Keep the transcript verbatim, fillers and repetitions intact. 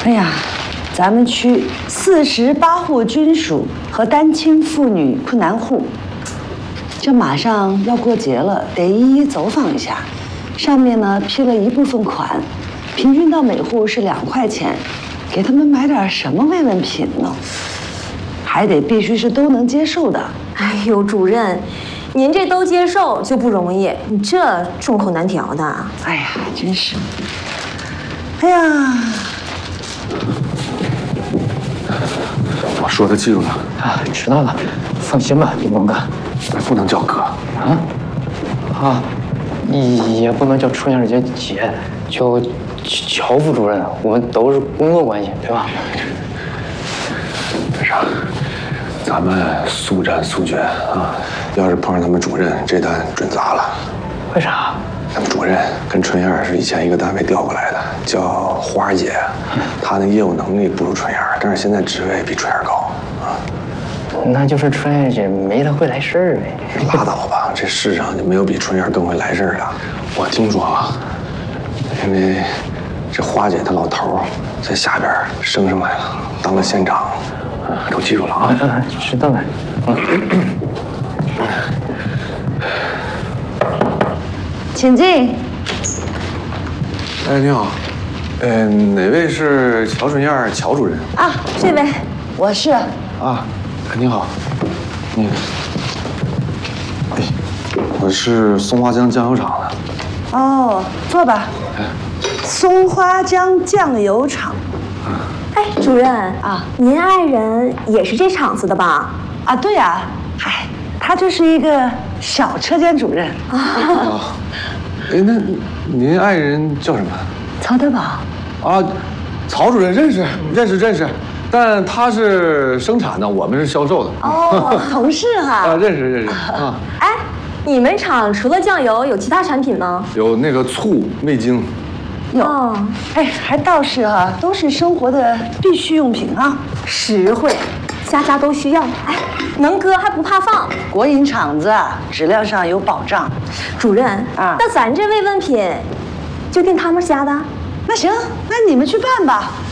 哎呀，咱们区四十八户军属和单亲妇女困难户，这马上要过节了，得一一走访一下。上面呢批了一部分款，平均到每户是两块钱，给他们买点什么慰问品呢？还得必须是都能接受的。 哎呦，主任，您这都接受就不容易，你这众口难调的。 哎呀，真是。哎呀， 我说的记住了啊，知道了，放心吧，林峰哥。 不能叫哥啊啊，也不能叫春燕姐姐，叫乔副主任，我们都是工作关系，对吧？ 没啥，咱们速战速决啊！要是碰上他们主任，这单准砸了。 为啥？ 他们主任跟春燕是以前一个单位调过来的，叫花儿姐，她那业务能力不如春燕，但是现在职位比春燕高啊。 那就是春燕姐没她会来事儿呗。 拉倒吧，这世上就没有比春燕更会来事儿的。我听说啊，因为这花姐她老头在下边升上来了，当了县长，啊，都记住了啊。 嗯，知道了。嗯。 请进。 哎，你好，呃，哪位是乔春燕乔主任？ 啊，这位， 我是。 啊，你好，那个，哎，我是松花江酱油厂的。 哦，坐吧。 哎， 松花江酱油厂。 哎，主任啊， 您爱人也是这厂子的吧？ 啊，对呀、啊，嗨，他就是一个小车间主任。 啊，哎，那您爱人叫什么？ 曹德宝。 啊，曹主任认识，认识，认识。但他是生产的，我们是销售的。 哦，同事哈。 啊，认识认识啊。 哎，你们厂除了酱油，有其他产品吗？ 有那个醋、味精。 有。哦、哎，还倒是哈、啊，都是生活的必需用品啊， 实惠，家家都需要。哎，能割还不怕放。 国营厂子质量上有保障。 主任啊， 那咱这慰问品就定他们家的。 那行，那你们去办吧。